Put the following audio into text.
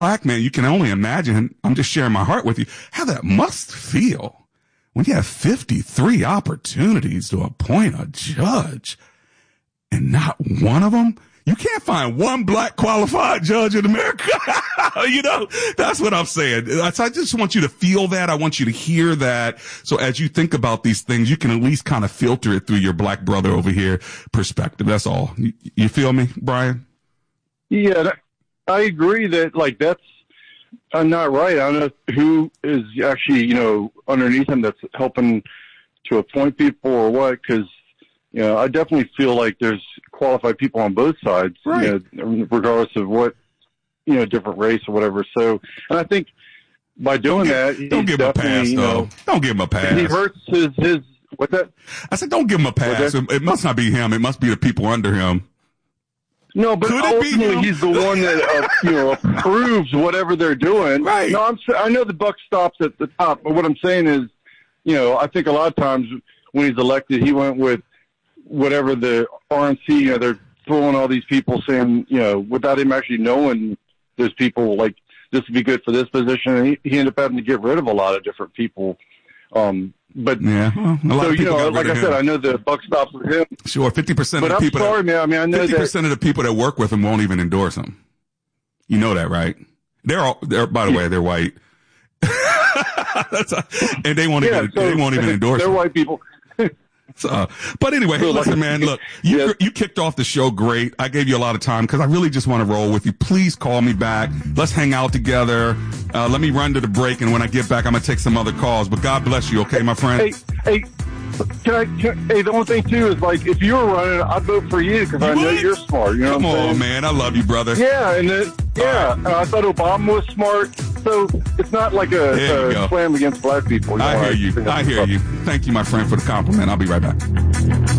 black man, you can only imagine, I'm just sharing my heart with you, how that must feel when you have 53 opportunities to appoint a judge and not one of them. You can't find one black qualified judge in America. You know, that's what I'm saying. I just want you to feel that. I want you to hear that. So as you think about these things, you can at least kind of filter it through your black brother over here perspective. That's all. You feel me, Brian? Yeah, I agree that, like, that's not right. I don't know who is actually, you know, underneath him that's helping to appoint people or what, because, you know, I definitely feel like there's qualified people on both sides, right, you know, regardless of what, you know, different race or whatever. So, and I think by doing that, don't give him a pass, though. Don't give him a pass. He hurts his, what's that? I said, don't give him a pass. It must not be him. It must be the people under him. No, but ultimately he's the one that, you know, approves whatever they're doing. Right. No, I know the buck stops at the top, but what I'm saying is, you know, I think a lot of times when he's elected, he went with whatever the RNC, you know, they're throwing all these people saying, you know, without him actually knowing those people, like, this would be good for this position. And he ended up having to get rid of a lot of different people. But yeah, well, so, you know, like I said, I know the buck stops with him. Sure, 50% of the people. But I'm sorry, man. I mean, I know 50% of the people that work with him won't even endorse him. You know that, right? They're by the way, they're white. And they won't even endorse they're him. White people. But anyway, hey, listen, man, look, you kicked off the show great. I gave you a lot of time because I really just want to roll with you. Please call me back. Let's hang out together. Let me run to the break, and when I get back, I'm going to take some other calls. But God bless you, okay, my friend? Hey, the only thing, too, is, like, if you were running, I'd vote for you because I know you're smart. You know Come what I'm on, saying? man. I love you, brother. Yeah, and I thought Obama was smart. So it's not like a slam against black people. I hear you. Thank you, my friend, for the compliment. I'll be right back.